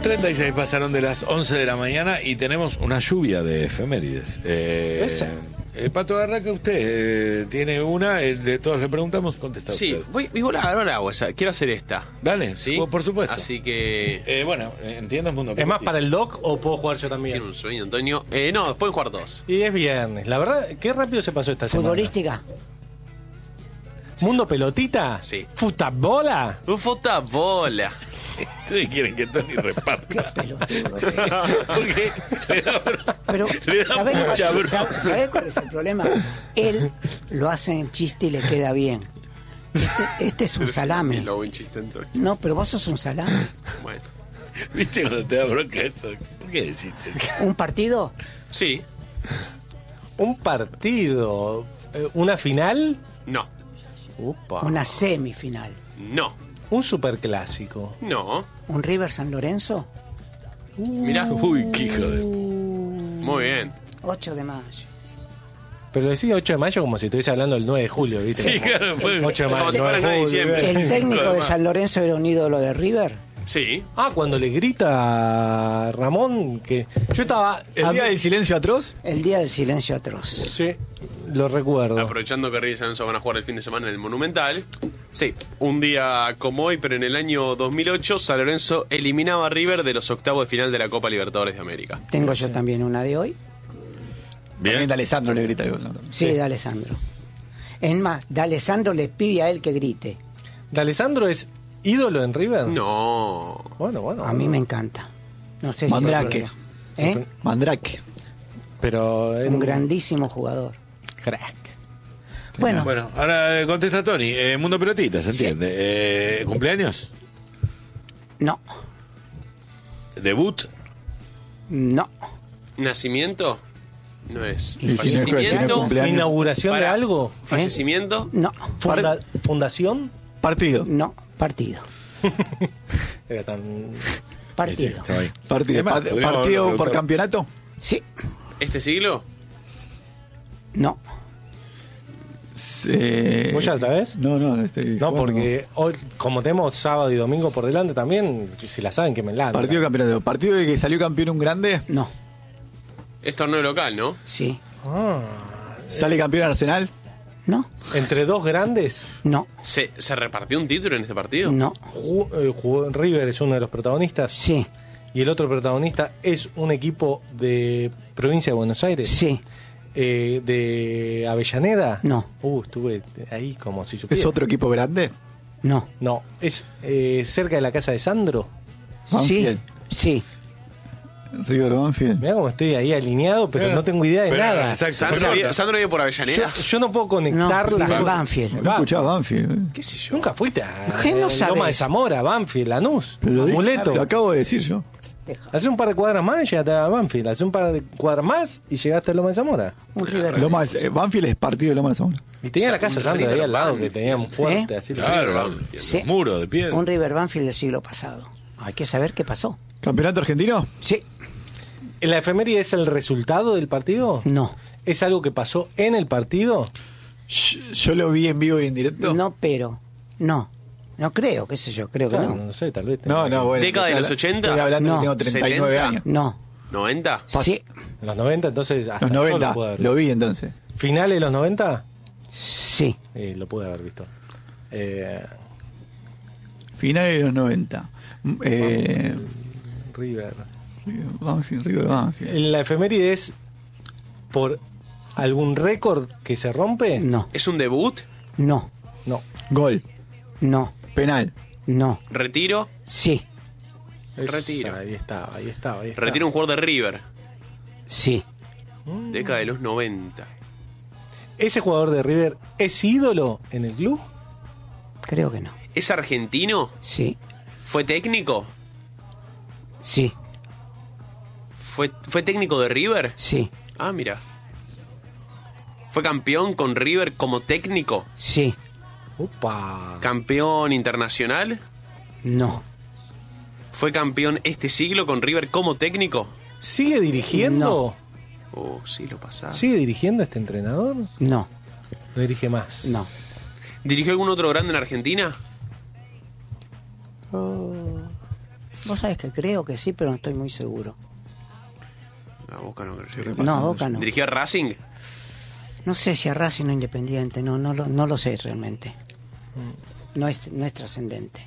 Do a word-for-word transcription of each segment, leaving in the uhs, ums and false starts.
treinta y seis pasaron de las once de la mañana y tenemos una lluvia de efemérides. Eh, ¿Esa? Eh, Pato, arranca usted. Eh, tiene una, eh, de todos le preguntamos, contesta Sí, usted. voy, voy a la hago esa. Quiero hacer esta. Dale, ¿Sí? por supuesto. Así que. Eh, bueno, entiendo el mundo. ¿Es más para el doc o puedo jugar yo también? Tiene un sueño, Antonio. Eh, no, pueden jugar dos. Y es viernes. La verdad, qué rápido se pasó esta semana. Futbolística. ¿Mundo pelotita? Sí. ¿Futabola? Un fotabola. Ustedes quieren que Tony reparta. Pelotudo. Porque le da, Pero, le da ¿sabés mucha cuál, bronca. sab- ¿sabés cuál es el problema? Él lo hace en chiste y le queda bien. Este, este es un salame. Lo buen chiste, Antonio. No, pero vos sos un salame. Bueno. ¿Viste cuando te da bronca eso? ¿Por qué decís eso? ¿Un partido? Sí. ¿Un partido? eh, ¿Una final? No. Upa. Una semifinal. No. ¿Un superclásico? No. ¿Un River San Lorenzo? Mirá. Uy, qué hijo de... Muy bien. ocho de mayo. Pero decís ocho de mayo como si estuviese hablando el nueve de julio, ¿viste? Sí, claro, fue... ocho de mayo, Como si nueve fuera de en julio. diciembre. ¿El técnico de además. San Lorenzo era un ídolo de River? Sí. Ah, cuando le grita a Ramón que yo estaba... ¿El día del silencio atroz? El día del silencio atroz. Sí, lo recuerdo. Aprovechando que River y San Lorenzo van a jugar el fin de semana en el Monumental. Sí, un día como hoy, pero en el año dos mil ocho, San Lorenzo eliminaba a River de los octavos de final de la Copa Libertadores de América. Tengo yo también una de hoy. También Bien. de Alessandro le grita el gol, ¿no? Sí, de Alessandro. Es más, de Alessandro le pide a él que grite. ¿D'Alessandro es ídolo en River? No. Bueno, bueno. A mí me encanta. No sé si Mandrake. es verdad. ¿Eh? Mandrake. Pero es Un grandísimo jugador. crack. Bueno, Bueno, ahora eh, contesta Tony. Eh, mundo pelotita, ¿se entiende? Eh, ¿Cumpleaños? no, ¿Debut? no. ¿Nacimiento? No es. Y si no es cuestión de ¿Fallecimiento? cumpleaños. ¿Inauguración de Para. algo? ¿Fallecimiento? No, Funda- ¿Fundación? Partido. no, partido. Era tan... Partido. Estaba ahí. Partido, Es más, Pa- podríamos partido por preguntar- campeonato. Sí, ¿Este siglo? no. Eh, ¿Vos ya sabés? No, no, estoy No, jugando. porque hoy, como tenemos sábado y domingo por delante también, si la saben que me la Partido de campeonato. Partido de que salió campeón un grande. No, Es torneo local, ¿no? sí, Ah, Sale campeón Arsenal. no, entre dos grandes, no, ¿Se, ¿Se repartió un título en este partido? no, ju- eh, jugó- River es uno de los protagonistas sí, y el otro protagonista es un equipo de provincia de Buenos Aires, sí, eh, de Avellaneda. No. Uh, estuve ahí como si supiera. Es otro equipo grande. no. No, es eh, cerca de la casa de Sandro. Sí, Banfield. sí. River Banfield. Mirá cómo estoy ahí alineado, pero Claro. no tengo idea de Pero, nada. exacto. ¿Sandro, Exacto. vive, ¿Sandro vive por Yo, Avellaneda? yo no puedo conectar No, las vive en cosas. Banfield. No escuchaba Banfield. ¿Qué sé yo? Nunca fuiste a ¿Qué no eh, Loma sabés? de Zamora, Banfield, Lanús, Pero lo, dije- Amuleto. lo acabo de decir yo. Deja. Hace un par de cuadras más y llegaste a Banfield. Hace un par de cuadras más y llegaste a Loma de Zamora. Un River. Loma de- eh, Banfield es partido de Loma de Zamora. Y tenía la casa un Sandra ahí River al lado que Banfield. tenía un fuerte. ¿Eh? Así Claro, Sí. los muros de piedra. Un River Banfield del siglo pasado. Hay que saber qué pasó. ¿Campeonato argentino? Sí, ¿La efeméride es el resultado del partido? no, ¿Es algo que pasó en el partido? Sh- Yo lo vi en vivo y en directo. no, pero, no. No creo, qué sé yo, creo que Claro, no. no sé, tal vez. No, no, bueno. ¿Década de estoy los habla- ochenta? Estoy hablando No. que tengo treinta y nueve setenta. años. No, ¿noventa? sí, En los noventa, entonces. Hasta Los yo noventa. Lo, pude haber Lo visto. vi entonces. ¿Finales de los noventa? sí, Eh, lo pude haber visto. Eh, Finales de los noventa. Eh, River. Banfield, River Banfield. ¿La efeméride es por algún récord que se rompe? no, ¿Es un debut? no, No. Gol. no, Penal. no, ¿Retiro? sí, Es- Retiro. Ahí estaba, ahí estaba. Ahí estaba. ¿Retiro un jugador de River? sí, Década de los noventa. ¿Ese jugador de River es ídolo en el club? creo que no. ¿Es argentino? Sí, ¿Fue técnico? sí, ¿Fue, ¿Fue técnico de River? sí, Ah, mira. ¿Fue campeón con River como técnico? sí, Upa. ¿Campeón internacional? no, ¿Fue campeón este siglo con River como técnico? ¿Sigue dirigiendo? Oh, sí, lo pasaba. ¿Sigue dirigiendo este entrenador? no, No dirige más. no. ¿Dirigió algún otro grande en Argentina? Vos sabés que creo que sí, pero no estoy muy seguro. No, Boca no creo. Estoy repasando No, Boca yo. no. ¿Dirigió a Racing? No sé si a Racing o Independiente, no, no, lo, no lo sé realmente. No es, no es trascendente.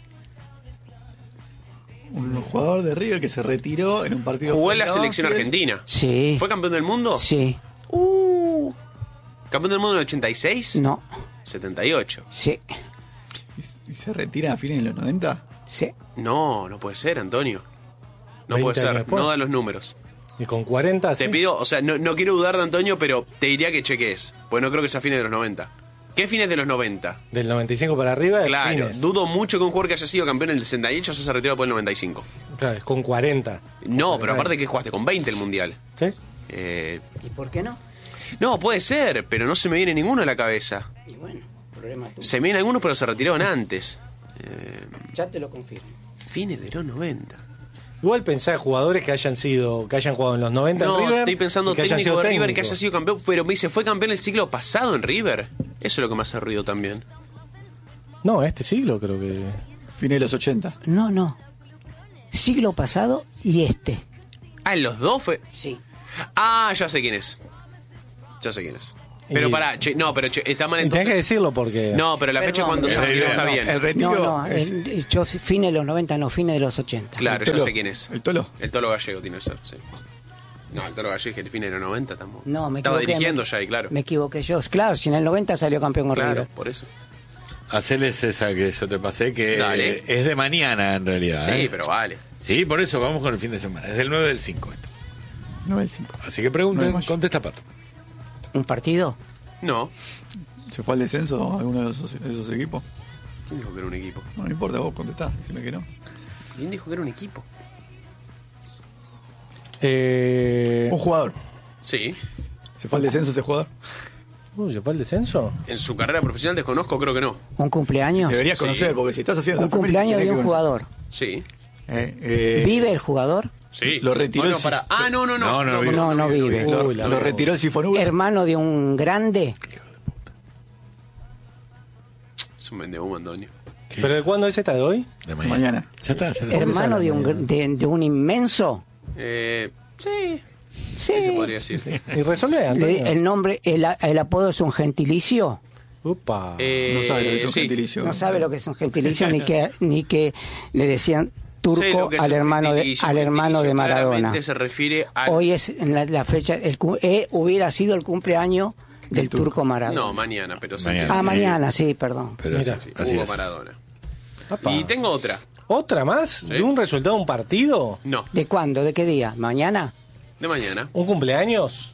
Un jugador de River que se retiró en un partido. Jugó en la frente a selección Banfield. argentina. Sí. ¿Fue campeón del mundo? Sí. Uh. ¿Campeón del mundo en el ochenta y seis? No. setenta y ocho. Sí. ¿Y se retira a fines de los noventa? Sí. No, no puede ser, Antonio. No veinte puede años ser, después. no dan los números. Y con cuarenta, Te sí. pido, o sea, no, no quiero dudar de Antonio, pero te diría que cheques. Pues no creo que sea fines de los noventa. ¿Qué fines de los noventa? Del noventa y cinco para arriba, Claro, fines. dudo mucho que un jugador que haya sido campeón en el sesenta y ocho se haya retirado por el noventa y cinco. Claro, es con cuarenta. No, pero aparte que jugaste con veinte el mundial. ¿Sí? Eh, ¿Y por qué no? no, puede ser, pero no se me viene ninguno a la cabeza. Y bueno, problema tuyo. Se me vienen algunos, pero se retiraron antes. Eh, Ya te lo confirmo. fines de los noventa. Igual pensá en jugadores que hayan sido, que hayan jugado en los noventa No, en River. estoy pensando y que hayan técnico sido de River que técnicos. haya sido campeón, pero me dice, ¿fue campeón el siglo pasado en River? Eso es lo que me hace ruido también. No, este siglo creo que. Fines de los ochenta. No, no. Siglo pasado y este. Ah, ¿en los dos fue? Sí. Ah, ya sé quién es. Ya sé quién es. Pero Y- pará, che, no, pero che, está mal Y tenés que entonces. decirlo porque. No, pero la fecha Perdón. cuando se Es retiró idea, está no, bien. El retiro. No, no, es- el- yo fines de los noventa, no, fines de los ochenta. Claro, el ya Tolo. sé quién es. El Tolo. El Tolo Gallego tiene que ser, sí. No, el Tolo Gallego es el fin de los noventa tampoco. No, me Estaba equivoqué. dirigiendo me, ya ahí, claro. Me equivoqué yo. Claro, si en el noventa salió campeón con Claro, River. por eso. Haceles esa que yo te pasé, que Dale. eh, es de mañana en realidad. Sí, ¿eh? pero vale. Sí, por eso vamos con el fin de semana. Es del nueve del cinco esto. nueve del cinco. Así que pregunten, nueve de mayo. contesta Pato. ¿Un partido? No. ¿Se fue al descenso alguno de esos, de esos equipos? ¿Quién dijo que era un equipo? No, no importa, vos contestás, decime que no. ¿Quién dijo que era un equipo? Eh... Un jugador. Sí. ¿Se fue al descenso ese jugador? Uy, ¿se fue el descenso? En su carrera profesional desconozco, creo que no. ¿Un cumpleaños? Deberías Sí. conocer, porque si estás haciendo Un cumpleaños de un jugador. Sí. Eh, eh, ¿Vive el jugador? Sí. Lo retiró Oh, no, el- para. Ah, no, no, no. No, no vive. No, no vive. lo, Uy, la lo no. retiró el Sifonura. ¿Hermano de un grande? Es un vendehumo, Antonio. ¿Pero de cuándo es esta de hoy? De mañana. Mañana. Ya está, ya está. ¿Hermano de un, gr- de, de un inmenso? Eh, sí. Sí. Sí, se podría decir. Y resolvé, Le- Antonio. el nombre, el, el apodo es un gentilicio. Upa. Eh, No sabe lo que es un sí. gentilicio. No sabe lo que es un gentilicio ni que ni que le decían Sé lo turco que es al un hermano de gentilicio. al hermano de Gentilicio Maradona. claramente se refiere al... Hoy es en la, la fecha el cu- eh, hubiera sido el cumpleaños del turco Maradona. No, mañana, pero sí. Mañana. ah, sí. mañana, sí, perdón. Pero Mira. sí, Sí, así Hugo es. Maradona. Apa. Y tengo otra. ¿Otra más? ¿De un resultado de un partido? No, ¿De cuándo? ¿De qué día? ¿Mañana? de mañana. ¿Un cumpleaños?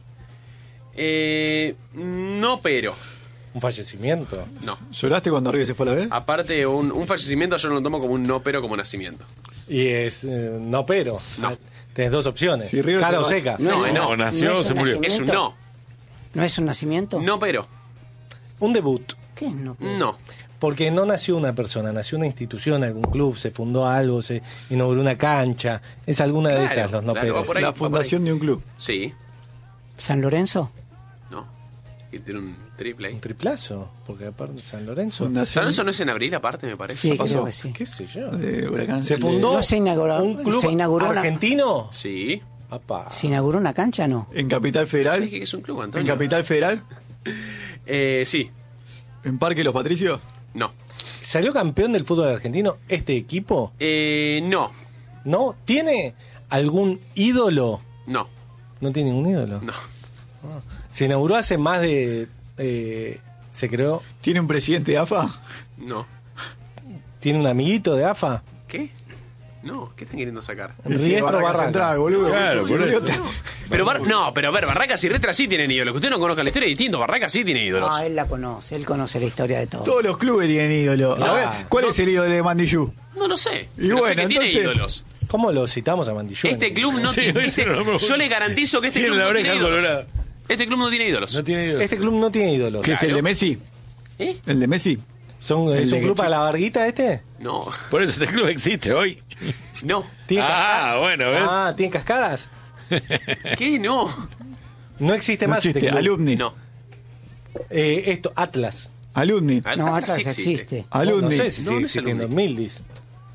Eh, no, pero. ¿Un fallecimiento? No. ¿Lloraste cuando River se fue a la vez? Aparte, un, un fallecimiento yo no lo tomo como un no, pero como nacimiento. Y es eh, no pero. No. Ah, tenés dos opciones. Si River Cara te o vas- seca. No, es- no. O nació no o es se un murió. nacimiento. Es un no. ¿No es un nacimiento? No, pero. Un debut. ¿Qué es no? No. Porque no nació una persona, nació una institución, algún club, se fundó algo, se inauguró una cancha. Es alguna de Claro, esas los no claro, pero. va por ahí, La va por fundación de un club. Sí. ¿San Lorenzo? No. Y tiene un triple ahí. Un triplazo. Porque aparte San Lorenzo. ¿San Fundación Lorenzo no es en abril aparte, me parece? Sí, pasó? creo que sí. ¿Qué sé yo? de Huracán. Se El de- fundó No se inauguró- un club se inauguró una- argentino. Sí. Apá. ¿Se inauguró una cancha? No. En Capital Federal. ¿Sabes qué es un club, En Antonio? Capital Federal. Eh, sí. En Parque Los Patricios. No. ¿Salió campeón del fútbol argentino este equipo? Eh, no. ¿No? ¿Tiene algún ídolo? No. No tiene ningún ídolo. No. Se inauguró hace más de... eh, se creó... ¿Tiene un presidente de A F A? No. ¿Tiene un amiguito de A F A? ¿Qué? No. ¿Qué están queriendo sacar? Sí, Riestro Barraca Barraca. Central, boludo. Claro, Sos por eso. idiota. Pero Bar- no, pero a ver, Barracas y Retra sí tienen ídolos. Que usted no conozca la historia es distinto. Barracas sí tiene ídolos. Ah, él la conoce, él conoce la historia de todo. Todos los clubes tienen ídolo. Claro. A ver, ¿cuál No. es el ídolo de Mandillú? No lo sé. Y pero sé bueno, que tiene entonces- ídolos. ¿Cómo lo citamos a Mandillú? Este club no Sí, tiene. ese este- no me gusta. yo le garantizo que este Tiene club la no oreja tiene ídolos. colorada. Este club no tiene ídolos. No tiene ídolos. Este club no tiene ídolos. ¿Qué es el Claro. de Messi? ¿Eh? ¿El de Messi? ¿Son, El ¿Es de un club Gachi- para la Varguita este? No. Por eso este club existe hoy. No. ¿Tiene Ah, bueno, ¿ves? Ah, ¿tiene cascadas? ¿Qué? No. No existe No más existe. este club. Alumni. No. Eh, esto, Atlas. Alumni. Al- No, Atlas Atlas sí existe. No, Alumni. no sé si No, sigue no es existiendo. Alumni. Mildis.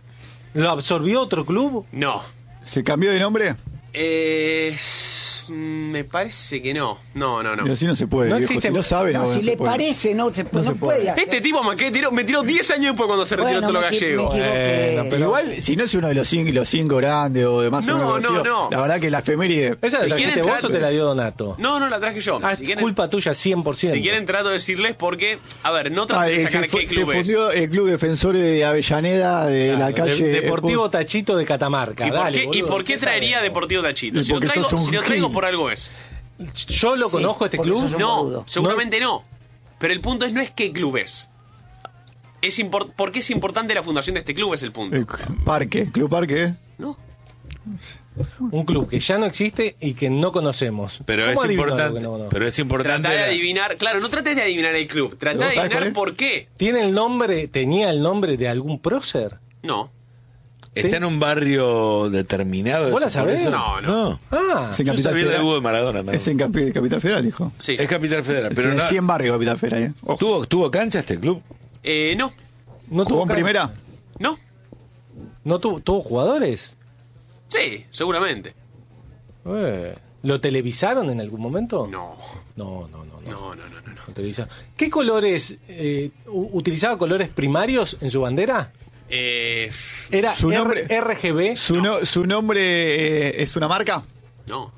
¿Lo absorbió otro club? No. ¿Se cambió de nombre? Eh, me parece que no. No, no, no. Y así no se puede, No viejo. existe- Si no sabe, no, No, no si se le puede. parece, no, se, no, se puede. puede. hacer. Este tipo me tiró, me tiró diez años después cuando se retiró Bueno, todo lo me equi- gallego. me equivoqué. Bueno, Pero igual, si no es uno de los cinco, los cinco grandes o de más o No, menos no, conocidos, no. la verdad que la efeméride... ¿Esa la Si trajiste quieren vos o trato- te la dio Donato? No, no la traje yo. Ah, si es quieren, culpa tuya cien por ciento. si quieren trato de decirles porque, a ver, no Ah, traté de eh, sacar se, fu- qué se club es. fundió el Club Defensores de Avellaneda de la Claro, calle... de- Deportivo Tachito de Catamarca. ¿Y por, Dale, qué, ¿Y boludo, por qué ¿qué traería sabes? Deportivo Tachito? Y Si lo, porque traigo, sos un si lo traigo gil. por algo es. Yo lo Sí, conozco este porque club. sos un No, boludo. seguramente no. Pero el punto es no es qué club es. Es impor- ¿Por qué es importante la fundación de este club? Es el punto. Eh, Parque, Club Parque, ¿eh? No. Un club que ya no existe y que no conocemos. Pero ¿Cómo es adivino algo importante. que no conozco? Pero es importante. Tratar de la- adivinar. Claro, no trates de adivinar el club. Tratá ¿Vos de sabés adivinar cuál por qué. ¿Tiene el nombre, tenía el nombre de algún prócer? No. Está en un barrio determinado. ¿Vos la por sabés? eso- No, no. No. Ah, Es en Yo Capital sabía de Federal. Hugo de Maradona. nada Es en más. Capi- Capital Federal, hijo. Sí. Es Capital Federal. Pero Tiene no, cien barrios Capital Federal, ¿eh? Ojo. ¿tuvo, ¿Tuvo cancha este club? Eh, no. ¿no ¿Jugó tuvo en can- primera? No. ¿No tuvo, tuvo jugadores? Sí, seguramente. Eh, ¿Lo televisaron en algún momento? No. No, no, no. no. No, no, no, no. no. Lo televisaron. ¿Qué colores? eh, u- ¿Utilizaba colores primarios en su bandera? Eh, ¿Era Su nombre- R- R G B? ¿Su, no- ¿Su nombre eh, es una marca? no.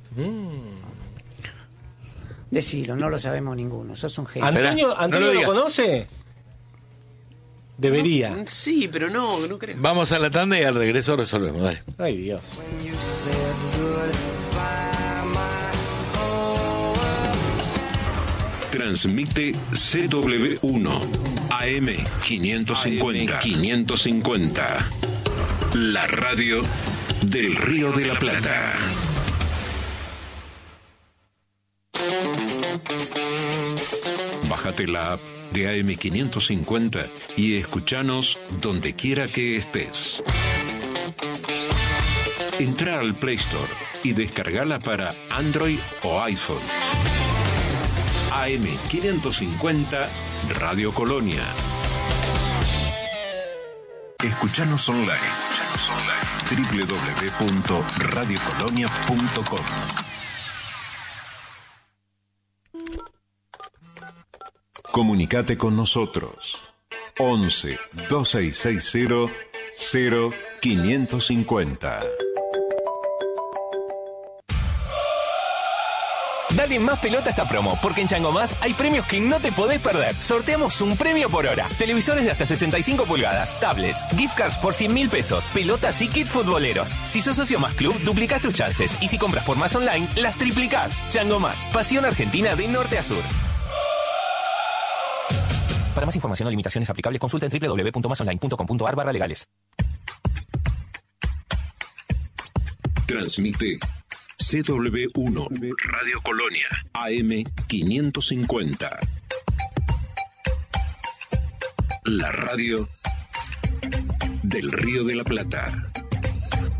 Decilo, no lo sabemos ninguno. Sos un genio. ¿Antonio, Espera, no Antonio lo lo, digas. conoce? Debería. No, sí, pero no, no creo. Vamos a la tanda y al regreso resolvemos. Dale. Ay, Dios. Transmite C W uno A M quinientos cincuenta. quinientos cincuenta. La radio del Río de la Plata. Bájate la app de A M quinientos cincuenta y escuchanos donde quiera que estés. Entra al Play Store y descargala para Android o iPhone. A M quinientos cincuenta Radio Colonia. Escuchanos online. doble u doble u doble u punto radio colonia punto com. Comunicate con nosotros. once, dos seis seis cero, cero quinientos cincuenta. Dale más pelota a esta promo, porque en Chango Más hay premios que no te podés perder. Sorteamos un premio por hora. Televisores de hasta sesenta y cinco pulgadas, tablets, gift cards por cien mil pesos, pelotas y kit futboleros. Si sos socio Más Club, duplicás tus chances. Y si compras por Más Online, las triplicás. Chango Más, pasión argentina de norte a sur. Para más información o limitaciones aplicables, consulta en doble u doble u doble u punto más online punto com punto a r barra legales. Transmite C W uno Radio Colonia A M quinientos cincuenta. La radio del Río de la Plata.